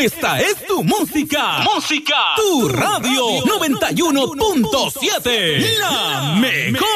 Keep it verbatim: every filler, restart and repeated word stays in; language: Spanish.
Esta es tu música. Música. Tu radio noventa y uno punto siete. La mejor.